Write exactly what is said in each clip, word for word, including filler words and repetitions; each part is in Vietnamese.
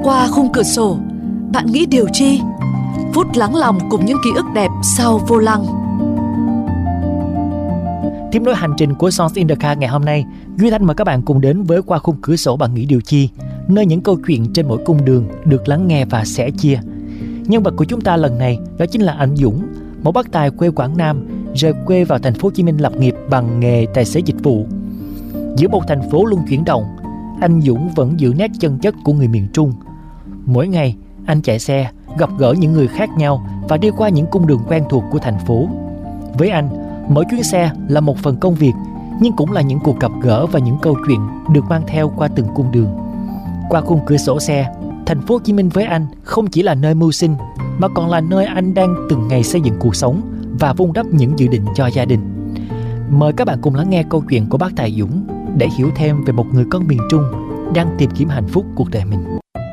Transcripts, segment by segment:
Qua khung cửa sổ, bạn nghĩ điều chi? Phút lắng lòng cùng những ký ức đẹp sau vô lăng. Tiếp nối hành trình của Songs in the Car ngày hôm nay, Duy Thanh mời các bạn cùng đến với Qua khung cửa sổ bạn nghĩ điều chi, nơi những câu chuyện trên mỗi cung đường được lắng nghe và sẻ chia. Nhân vật của chúng ta lần này đó chính là anh Dũng, một bác tài quê Quảng Nam, rời quê vào thành phố Hồ Chí Minh lập nghiệp bằng nghề tài xế dịch vụ. Giữa một thành phố luôn chuyển động, anh Dũng vẫn giữ nét chân chất của người miền Trung. Mỗi ngày, anh chạy xe, gặp gỡ những người khác nhau và đi qua những cung đường quen thuộc của thành phố. Với anh, mỗi chuyến xe là một phần công việc, nhưng cũng là những cuộc gặp gỡ và những câu chuyện được mang theo qua từng cung đường. Qua khung cửa sổ xe, thành phố Hồ Chí Minh với anh không chỉ là nơi mưu sinh, mà còn là nơi anh đang từng ngày xây dựng cuộc sống và vun đắp những dự định cho gia đình. Mời các bạn cùng lắng nghe câu chuyện của bác tài Dũng để hiểu thêm về một người con miền Trung đang tìm kiếm hạnh phúc cuộc đời mình.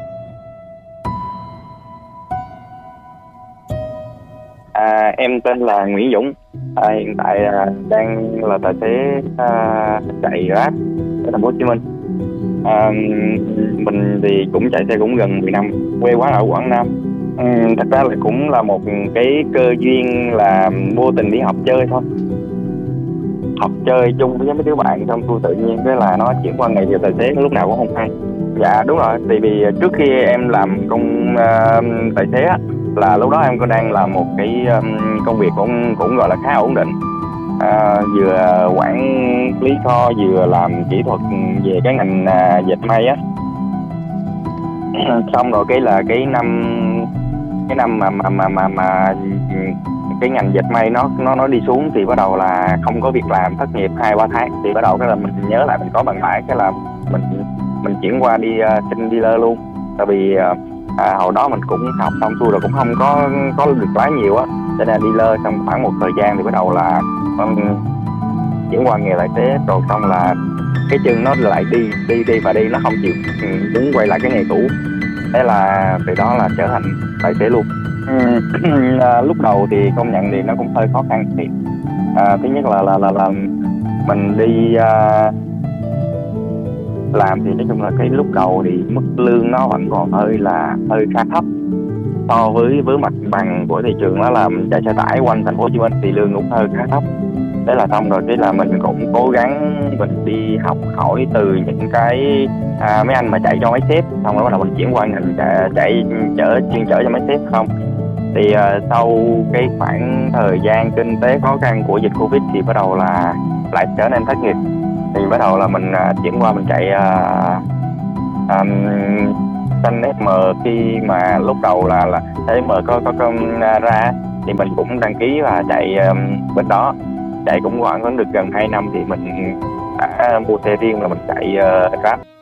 À, em tên là Nguyễn Dũng, à, hiện tại à, đang là tài xế à, chạy Grab ở thành phố Hồ Chí Minh. À, mình thì cũng chạy xe cũng gần mười năm, quê quán ở Quảng Nam. Ừ, thật ra là cũng là một cái cơ duyên là vô tình đi học chơi thôi, học chơi chung với mấy đứa bạn, xong tôi tự nhiên cái là nó chuyển qua nghề nghiệp tài xế, lúc nào cũng không hay. Dạ đúng rồi, tại vì trước khi em làm công uh, tài xế á, là lúc đó em có đang làm một cái um, công việc cũng cũng gọi là khá ổn định, à, vừa quản lý kho vừa làm kỹ thuật về cái ngành uh, dệt may á. Xong rồi cái là cái năm cái năm mà mà mà mà, mà cái ngành dệt may nó nó nó đi xuống thì bắt đầu là không có việc làm, thất nghiệp hai ba tháng thì bắt đầu cái là mình nhớ lại mình có bằng lái, cái là mình mình chuyển qua đi uh, xin dealer luôn. Tại vì uh, à, hồi đó mình cũng học xong xuôi rồi cũng không có có được lái nhiều á, cho nên dealer xong khoảng một thời gian thì bắt đầu là um, chuyển qua nghề tài xế, rồi xong là cái chân nó lại đi đi đi và đi, nó không chịu muốn quay lại cái nghề cũ. Thế là từ đó là trở thành tài xế luôn. Ừ, à, lúc đầu thì công nhận thì nó cũng hơi khó khăn thì à, thứ nhất là là là, là mình đi à, làm thì nói chung là cái lúc đầu thì mức lương nó vẫn còn hơi là hơi khá thấp so với với mặt bằng của thị trường. Nó làm chạy xe tải quanh thành phố Hồ Chí Minh thì lương cũng hơi khá thấp. Thế là xong rồi cái là mình cũng cố gắng mình đi học hỏi từ những cái à, mấy anh mà chạy cho máy xếp, xong rồi bắt đầu mình chuyển qua ngành chạy, chạy chở chuyên chở cho máy xếp không. Thì à, sau cái khoảng thời gian kinh tế khó khăn của dịch Covid thì bắt đầu là lại trở nên thất nghiệp, thì bắt đầu là mình à, chuyển qua mình chạy xanh uh, ép em khi mà lúc đầu là là ép em có có công ra thì mình cũng đăng ký và chạy um, bên đó, chạy cũng khoảng được gần hai năm thì mình đã mua xe riêng là mình chạy uh, Grab.